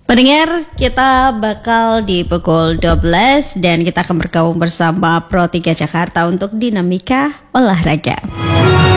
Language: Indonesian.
Pendengar, kita bakal di pukul 12 dan kita akan bergabung bersama Pro 3 Jakarta untuk Dinamika Olahraga.